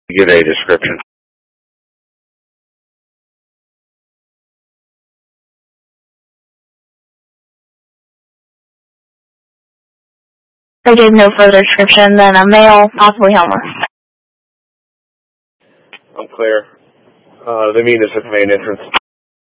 Give a description. They gave no further description than a male, possibly homeless. I'm clear. The mean is at the main entrance.